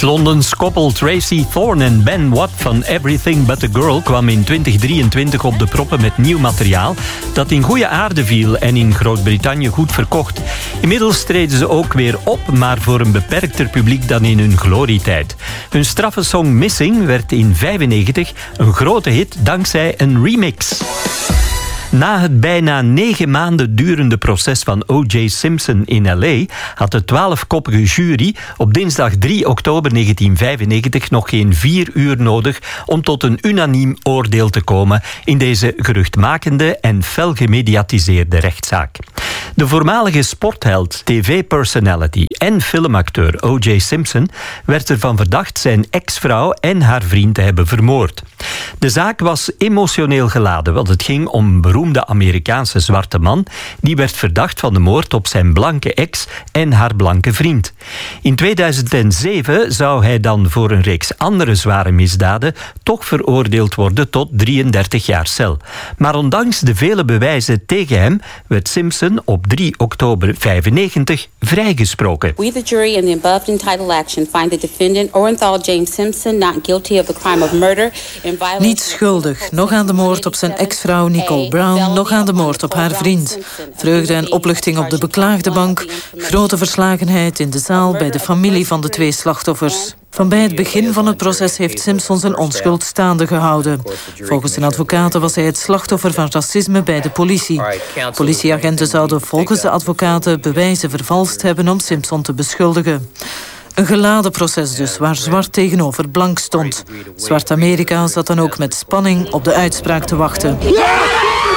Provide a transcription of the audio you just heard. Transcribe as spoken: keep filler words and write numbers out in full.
Londens koppel Tracy Thorn en Ben Watt van Everything But A Girl kwam in twintig drieëntwintig op de proppen met nieuw materiaal dat in goede aarde viel en in Groot-Brittannië goed verkocht. Inmiddels treden ze ook weer op, maar voor een beperkter publiek dan in hun glorietijd. Hun straffe song Missing werd in vijfennegentig een grote hit dankzij een remix. Na het bijna negen maanden durende proces van O J Simpson in L A had de twaalfkoppige jury op dinsdag drie oktober negentien vijfennegentig nog geen vier uur nodig om tot een unaniem oordeel te komen in deze geruchtmakende en fel gemediatiseerde rechtszaak. De voormalige sportheld, tv-personality en filmacteur O J Simpson werd ervan verdacht zijn ex-vrouw en haar vriend te hebben vermoord. De zaak was emotioneel geladen, want het ging om een beroemde Amerikaanse zwarte man die werd verdacht van de moord op zijn blanke ex en haar blanke vriend. In tweeduizend zeven zou hij dan voor een reeks andere zware misdaden toch veroordeeld worden tot drieëndertig jaar cel. Maar ondanks de vele bewijzen tegen hem werd Simpson op drie oktober vijfennegentig vrijgesproken. We, the jury in the above entitled action, find the defendant Orenthal James Simpson not guilty of the crime of murder. Niet schuldig, nog aan de moord op zijn ex-vrouw Nicole Brown, nog aan de moord op haar vriend. Vreugde en opluchting op de beklaagde bank, grote verslagenheid in de zaal bij de familie van de twee slachtoffers. Van bij het begin van het proces heeft Simpson zijn onschuld staande gehouden. Volgens zijn advocaten was hij het slachtoffer van racisme bij de politie. Politieagenten zouden volgens de advocaten bewijzen vervalst hebben om Simpson te beschuldigen. Een geladen proces dus, waar zwart tegenover blank stond. Zwart Amerika zat dan ook met spanning op de uitspraak te wachten.